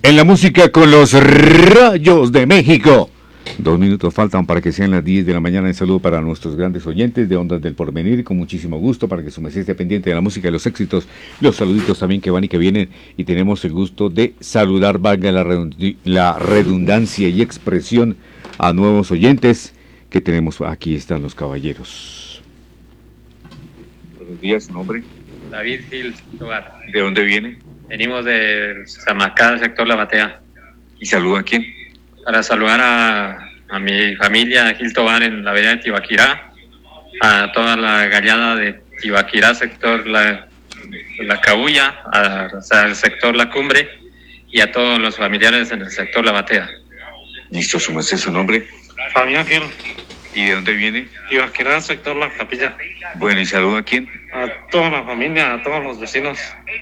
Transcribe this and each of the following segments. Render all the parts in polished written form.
En la música con los Rayos de México. 2 minutos faltan para que sean las 10 de la mañana. Un saludo para nuestros grandes oyentes de Ondas del Porvenir, con muchísimo gusto, para que su merced esté pendiente de la música, de los éxitos, los saluditos también que van y que vienen. Y tenemos el gusto de saludar, valga la redundancia y expresión, a nuevos oyentes que tenemos. Aquí están los caballeros. Buenos días, ¿su nombre? David Gil Tobar. ¿De dónde viene? Venimos de Samacá, sector La Batea. ¿Y saluda a quién? Para saludar a mi familia Gil Tobar en la vereda de Tibaquirá, a toda la gallada de Tibaquirá, sector La Cabulla, al sector La Cumbre, y a todos los familiares en el sector La Batea. Listo, su merced, su nombre. Fabián Gil, ¿Y de dónde viene? Tibaquirá, sector La Capilla. Bueno, ¿y saluda a quién? A toda la familia, a todos los vecinos.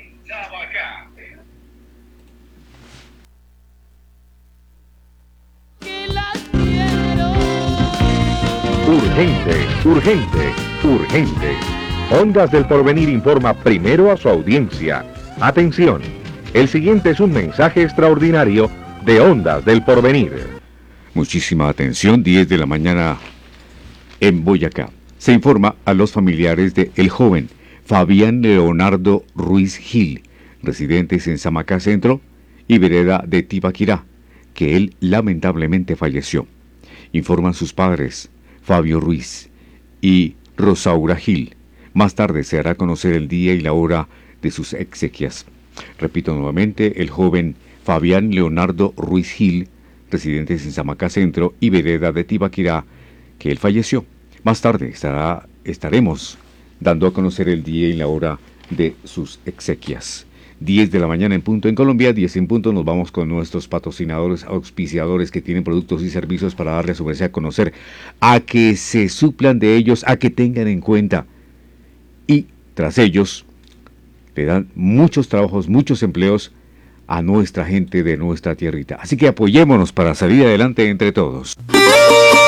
Urgente, urgente, urgente. Ondas del Porvenir informa primero a su audiencia. Atención, el siguiente es un mensaje extraordinario de Ondas del Porvenir. Muchísima atención, 10 de la mañana en Boyacá. Se informa a los familiares de el joven Fabián Leonardo Ruiz Gil, residentes en Samacá Centro y vereda de Tibaquirá, que él lamentablemente falleció. Informan sus padres, Fabio Ruiz y Rosaura Gil. Más tarde se hará conocer el día y la hora de sus exequias. Repito nuevamente, el joven Fabián Leonardo Ruiz Gil, residentes en Samacá Centro y vereda de Tibaquirá, que él falleció. Más tarde estaremos dando a conocer el día y la hora de sus exequias. 10 de la mañana en punto en Colombia, 10 en punto. Nos vamos con nuestros patrocinadores, auspiciadores que tienen productos y servicios para darle a su merced a conocer, a que se suplan de ellos, a que tengan en cuenta. Y tras ellos, le dan muchos trabajos, muchos empleos a nuestra gente de nuestra tierrita. Así que apoyémonos para salir adelante entre todos.